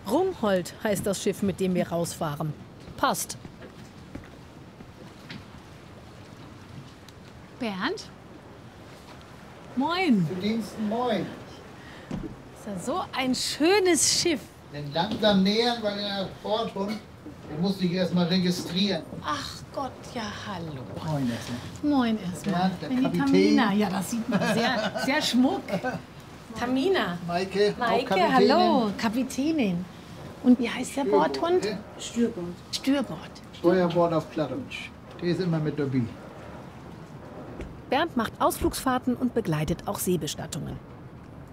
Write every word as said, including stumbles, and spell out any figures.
Rumhold heißt das Schiff, mit dem wir rausfahren. Passt. Bernd? Moin. Für Diensten moin. Ist ja so ein schönes Schiff. Den langsam nähern, weil der Bordhund, der muss sich erstmal registrieren. Ach Gott, ja, hallo. Moin erstmal. Moin erstmal. Bernd, der Bin die Kapitän. Tamina. Ja, das sieht man. Sehr, sehr schmuck. Tamina. Maike, auch Maike, Kapitänin. hallo. Kapitänin. Und wie heißt der Bordhund? Steuerbord. Steuerbord. Steuerbord auf Plattdeutsch. Der ist immer mit dabei. Bernd macht Ausflugsfahrten und begleitet auch Seebestattungen.